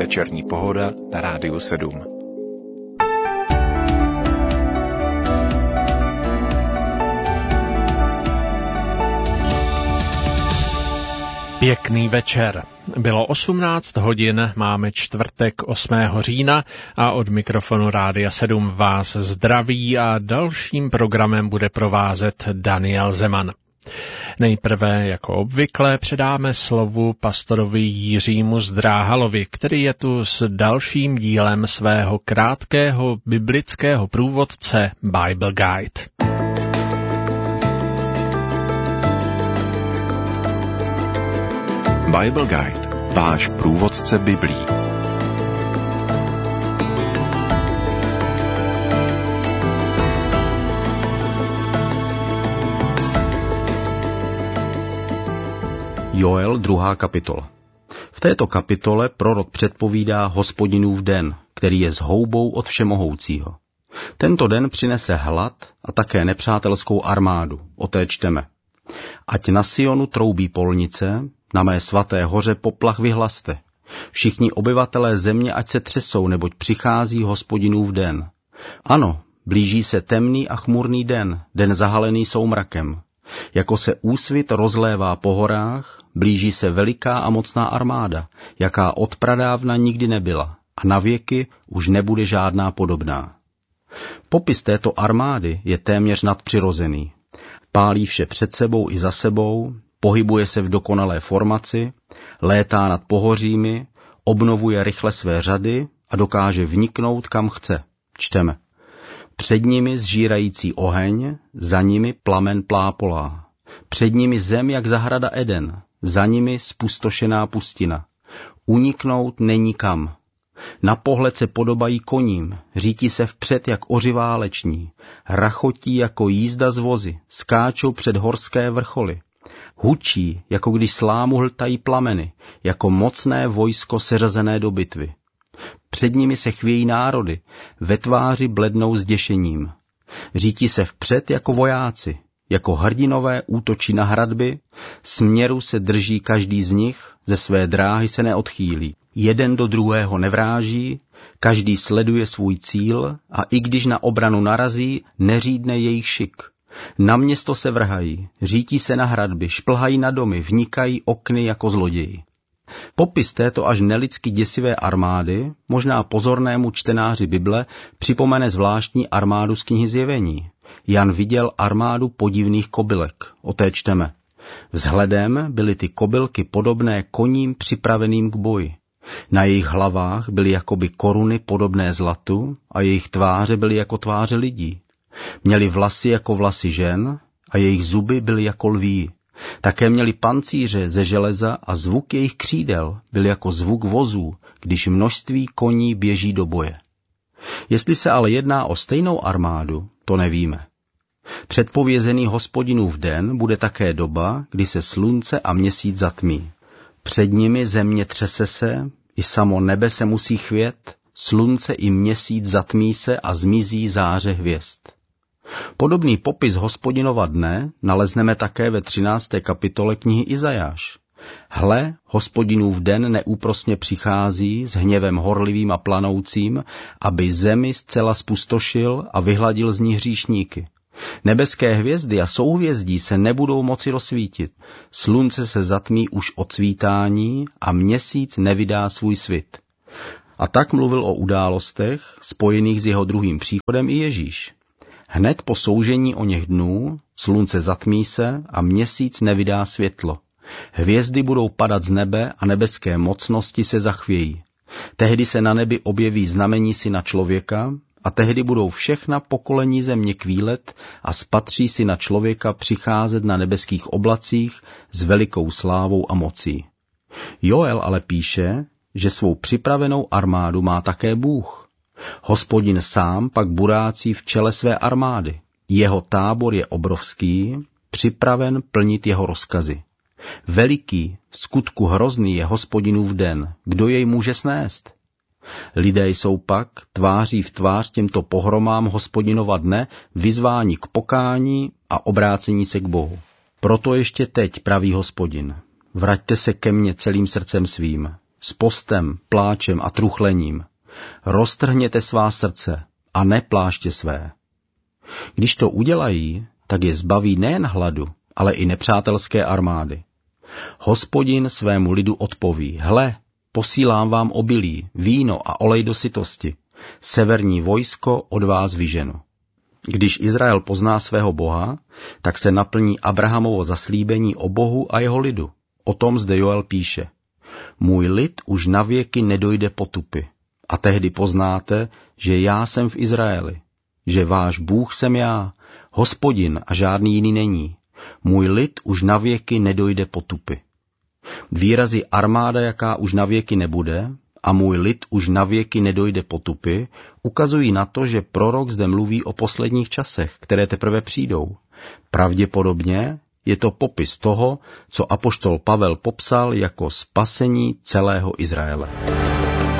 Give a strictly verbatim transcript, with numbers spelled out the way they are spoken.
Večerní pohoda na Rádiu sedm. Pěkný večer. Bylo osmnáct hodin, máme čtvrtek osmého října a od mikrofonu Rádia sedm vás zdraví a dalším programem bude provázet Daniel Zeman. Nejprve, jako obvykle, předáme slovu pastorovi Jiřímu Zdráhalovi, který je tu s dalším dílem svého krátkého biblického průvodce Bible Guide. Bible Guide, váš průvodce Biblí. Joel, druhá kapitola. V této kapitole prorok předpovídá Hospodinův den, který je zhoubou od Všemohoucího. Tento den přinese hlad a také nepřátelskou armádu, o té čteme. Ať na Sionu troubí polnice, na mé svaté hoře poplach vyhlaste. Všichni obyvatelé země ať se třesou, neboť přichází Hospodinův den. Ano, blíží se temný a chmurný den, den zahalený soumrakem. Jako se úsvit rozlévá po horách, blíží se veliká a mocná armáda, jaká od pradávna nikdy nebyla a na věky už nebude žádná podobná. Popis této armády je téměř nadpřirozený. Pálí vše před sebou i za sebou, pohybuje se v dokonalé formaci, létá nad pohořími, obnovuje rychle své řady a dokáže vniknout kam chce. Čteme. Před nimi zžírající oheň, za nimi plamen plápolá. Před nimi zem jak zahrada Eden, za nimi spustošená pustina. Uniknout není kam. Na pohled se podobají koním, řítí se vpřed jak ořivá leční, rachotí jako jízda z vozy, skáčou před horské vrcholy. Hučí, jako když slámu hltají plameny, jako mocné vojsko seřazené do bitvy. Před nimi se chvějí národy, ve tváři blednou zděšením. Řítí se vpřed jako vojáci, jako hrdinové útočí na hradby, směru se drží každý z nich, ze své dráhy se neodchýlí. Jeden do druhého nevráží, každý sleduje svůj cíl a i když na obranu narazí, neřídne jejich šik. Na město se vrhají, řítí se na hradby, šplhají na domy, vnikají okny jako zloději. Popis této až nelidsky děsivé armády, možná pozornému čtenáři Bible, připomene zvláštní armádu z knihy Zjevení. Jan viděl armádu podivných kobylek, o té čteme. Vzhledem byly ty kobylky podobné koním připraveným k boji. Na jejich hlavách byly jakoby koruny podobné zlatu a jejich tváře byly jako tváře lidí. Měli vlasy jako vlasy žen a jejich zuby byly jako lví. Také měli pancíře ze železa a zvuk jejich křídel byl jako zvuk vozů, když množství koní běží do boje. Jestli se ale jedná o stejnou armádu, to nevíme. Předpovězený Hospodinův den bude také doba, kdy se slunce a měsíc zatmí. Před nimi země třese se, i samo nebe se musí chvět, slunce i měsíc zatmí se a zmizí záře hvězd. Podobný popis Hospodinova dne nalezneme také ve třinácté kapitole knihy Izajáš. Hle, Hospodinův den neúprosně přichází s hněvem horlivým a planoucím, aby zemi zcela spustošil a vyhladil z ní hříšníky. Nebeské hvězdy a souhvězdí se nebudou moci rozsvítit, slunce se zatmí už od svítání a měsíc nevydá svůj svit. A tak mluvil o událostech spojených s jeho druhým příchodem i Ježíš. Hned po soužení o něch dnů slunce zatmí se a měsíc nevydá světlo. Hvězdy budou padat z nebe a nebeské mocnosti se zachvějí. Tehdy se na nebi objeví znamení syna člověka a tehdy budou všechna pokolení země kvílet a spatří syna člověka přicházet na nebeských oblacích s velikou slávou a mocí. Joel ale píše, že svou připravenou armádu má také Bůh. Hospodin sám pak burácí v čele své armády. Jeho tábor je obrovský, připraven plnit jeho rozkazy. Veliký, v skutku hrozný je Hospodinův den, kdo jej může snést? Lidé jsou pak, tváří v tvář těmto pohromám Hospodinova dne, vyzváni k pokání a obrácení se k Bohu. Proto ještě teď, praví Hospodin, vraťte se ke mně celým srdcem svým, s postem, pláčem a truchlením. Roztrhněte svá srdce a ne pláště své. Když to udělají, tak je zbaví nejen hladu, ale i nepřátelské armády. Hospodin svému lidu odpoví, hle, posílám vám obilí, víno a olej do sytosti. Severní vojsko od vás vyženu. Když Izrael pozná svého Boha, tak se naplní Abrahamovo zaslíbení o Bohu a jeho lidu. O tom zde Joel píše. Můj lid už navěky nedojde potupy. A tehdy poznáte, že já jsem v Izraeli, že váš Bůh jsem já, Hospodin a žádný jiný není. Můj lid už navěky nedojde potupy. Výrazy armáda, jaká už navěky nebude, a můj lid už navěky nedojde potupy, ukazují na to, že prorok zde mluví o posledních časech, které teprve přijdou. Pravděpodobně je to popis toho, co apoštol Pavel popsal jako spasení celého Izraele.